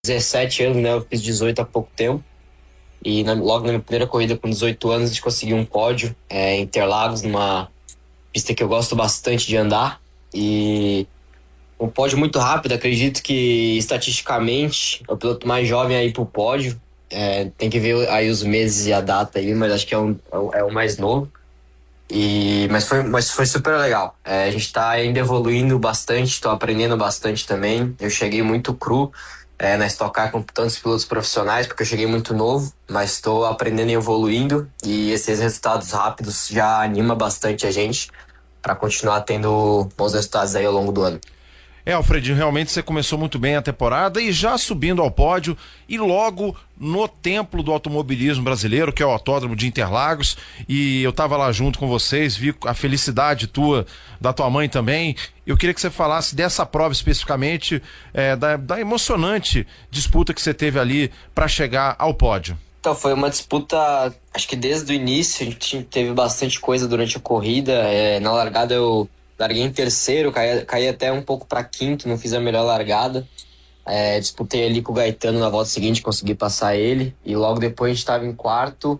17 anos, né? Eu fiz 18 há pouco tempo. E logo na minha primeira corrida com 18 anos, a gente conseguiu um pódio em Interlagos, numa pista que eu gosto bastante de andar. E um pódio muito rápido, acredito que estatisticamente é o piloto mais jovem aí pro pódio. Tem que ver aí os meses e a data aí, mas acho que é o mais novo. Mas foi super legal. A gente tá ainda evoluindo bastante, tô aprendendo bastante também. Eu cheguei muito cru na Stock Car com tantos pilotos profissionais, porque eu cheguei muito novo, mas estou aprendendo e evoluindo. E esses resultados rápidos já anima bastante a gente para continuar tendo bons resultados aí ao longo do ano. Alfredinho, realmente você começou muito bem a temporada e já subindo ao pódio e logo no templo do automobilismo brasileiro, que é o Autódromo de Interlagos, e eu tava lá junto com vocês, vi a felicidade tua, da tua mãe também. Eu queria que você falasse dessa prova especificamente, da emocionante disputa que você teve ali para chegar ao pódio. Então, foi uma disputa, acho que desde o início, a gente teve bastante coisa durante a corrida. Na largada eu larguei em terceiro, caí até um pouco para quinto, não fiz a melhor largada. Disputei ali com o Gaetano na volta seguinte, consegui passar ele. E logo depois a gente estava em quarto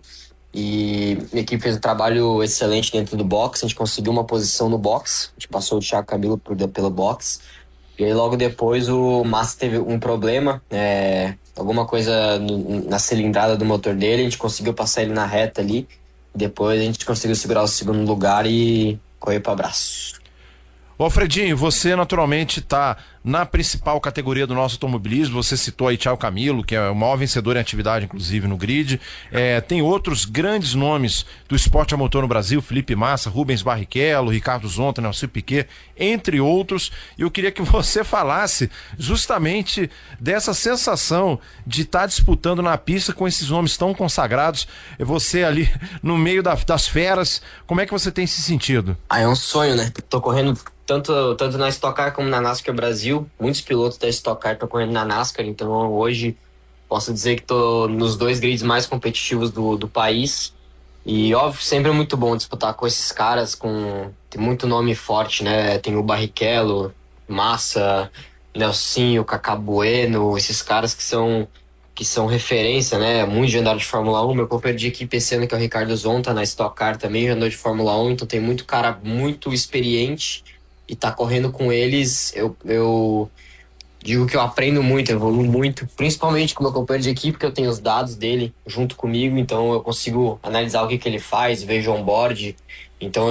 e minha equipe fez um trabalho excelente dentro do box. A gente conseguiu uma posição no box, a gente passou o Thiago Camilo pelo box. E aí logo depois o Massa teve um problema, alguma coisa na cilindrada do motor dele, a gente conseguiu passar ele na reta ali, depois a gente conseguiu segurar o segundo lugar e correr para abraço. Ô Alfredinho, você naturalmente está na principal categoria do nosso automobilismo. Você citou aí Thiago Camilo, que é o maior vencedor em atividade, inclusive, no grid. Tem outros grandes nomes do esporte a motor no Brasil: Felipe Massa, Rubens Barrichello, Ricardo Zonta, Nelson Piquet, entre outros. E eu queria que você falasse justamente dessa sensação de estar disputando na pista com esses nomes tão consagrados. Você ali no meio das feras, como é que você tem se sentido? É um sonho, né? Tô correndo tanto na Stock Car como na NASCAR Brasil. Muitos pilotos da Stock Car estão correndo na NASCAR, então hoje posso dizer que tô nos dois grids mais competitivos do país. E óbvio, sempre é muito bom disputar com esses caras, tem muito nome forte, né? Tem o Barrichello, Massa, Nelsinho, Cacá Bueno, esses caras que são referência, né? Muito de andar de Fórmula 1. Meu companheiro de equipe esse ano, que é o Ricardo Zonta, na Stock Car também já andou de Fórmula 1, então tem muito cara muito experiente e tá correndo com eles. Eu digo que eu aprendo muito, eu evoluo muito, principalmente com o meu companheiro de equipe, que eu tenho os dados dele junto comigo, então eu consigo analisar o que ele faz, vejo on-board. Então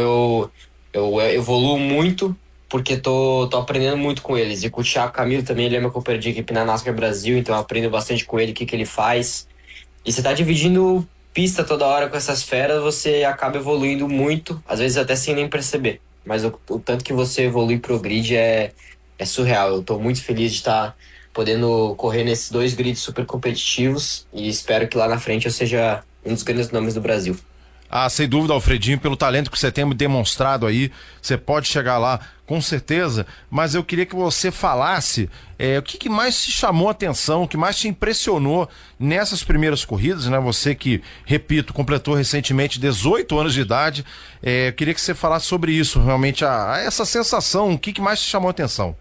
eu evoluo muito porque tô aprendendo muito com eles. E com o Thiago Camilo também, ele é meu companheiro de equipe na NASCAR Brasil, então eu aprendo bastante com ele o que ele faz. E você tá dividindo pista toda hora com essas feras, você acaba evoluindo muito, às vezes até sem nem perceber. Mas o tanto que você evolui pro grid é surreal. Eu tô muito feliz de estar podendo correr nesses dois grids super competitivos e espero que lá na frente eu seja um dos grandes nomes do Brasil. Ah, sem dúvida, Alfredinho, pelo talento que você tem demonstrado aí, você pode chegar lá com certeza, mas eu queria que você falasse o que mais te chamou a atenção, o que mais te impressionou nessas primeiras corridas, né? Você que, repito, completou recentemente 18 anos de idade, eu queria que você falasse sobre isso, realmente, essa sensação, o que mais te chamou a atenção?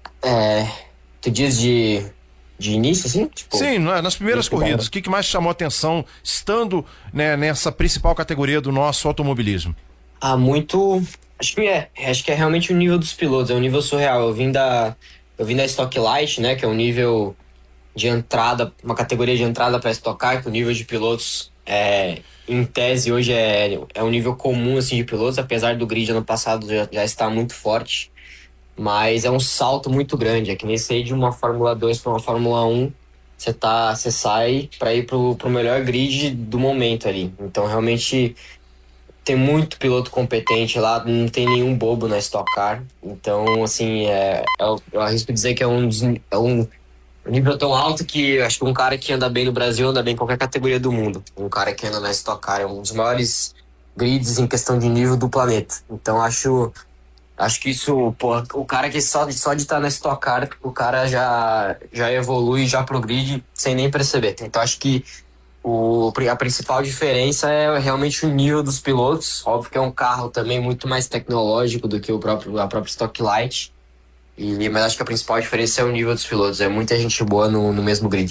Tu diz de início, assim? Tipo, Sim, nas primeiras corridas, o que mais te chamou a atenção estando, né, nessa principal categoria do nosso automobilismo? muito. Acho que é realmente o nível dos pilotos, é um nível surreal. Eu vim da Stock Light, né? Que é um nível de entrada, uma categoria de entrada para Stock Car, que o nível de pilotos em tese hoje é um nível comum assim de pilotos, apesar do grid ano passado já estar muito forte. Mas é um salto muito grande. É que nem sair de uma Fórmula 2 para uma Fórmula 1. Você sai para ir pro melhor grid do momento ali. Então, realmente, tem muito piloto competente lá. Não tem nenhum bobo na Stock Car. Então, assim, eu arrisco dizer que é um nível tão alto que acho que um cara que anda bem no Brasil anda bem em qualquer categoria do mundo. Um cara que anda na Stock Car é um dos maiores grids em questão de nível do planeta. Então, acho que isso, pô, o cara que só de estar na Stock Car, o cara já evolui, já progride sem nem perceber. Então acho que a principal diferença é realmente o nível dos pilotos. Óbvio que é um carro também muito mais tecnológico do que a própria Stock Light. Mas acho que a principal diferença é o nível dos pilotos. É muita gente boa no mesmo grid.